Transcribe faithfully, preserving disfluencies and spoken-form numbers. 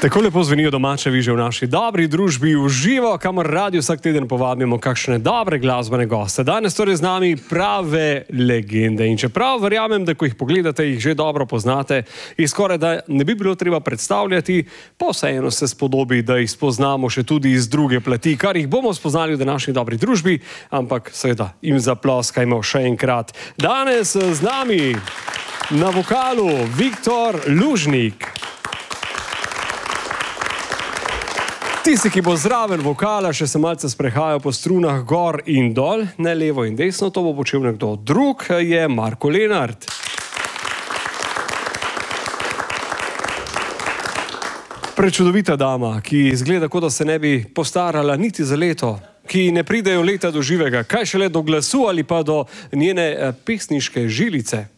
Tako lepo zvenijo domače viže v naši dobri družbi v živo, kamor radi vsak teden povabimo kakšne dobre glasbene goste. Danes torej z nami prave legende. In čeprav verjamem, da ko jih pogledate, jih že dobro poznate, jih skoraj da ne bi bilo treba predstavljati, pa vseeno se spodobi, da jih spoznamo še tudi iz druge plati, kar jih bomo spoznali v današnji dobri družbi, ampak seveda jim zaploskajmo še enkrat. Danes z nami na vokalu Viktor Lužnik. Tisti, ki bo zraven vokala, še se malce sprehajal po strunah gor in dol, ne levo in desno, to bo počel nekdo drug, je Marko Lenart. Prečudovita dama, ki izgleda, kot da se ne bi postarala niti za leto, ki ne pridejo leta do živega, kaj šele do glasu ali pa do njene pesniške žilice.